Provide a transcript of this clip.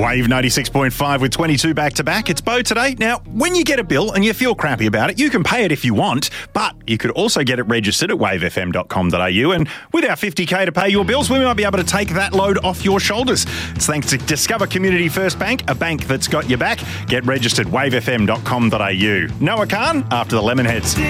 Wave 96.5 with 22 back-to-back. It's Bo today. Now, when you get a bill and you feel crappy about it, you can pay it if you want, but you could also get it registered at wavefm.com.au, and with our $50K to pay your bills, we might be able to take that load off your shoulders. It's thanks to Discover Community First Bank, a bank that's got your back. Get registered wavefm.com.au. Noah Khan after the Lemonheads.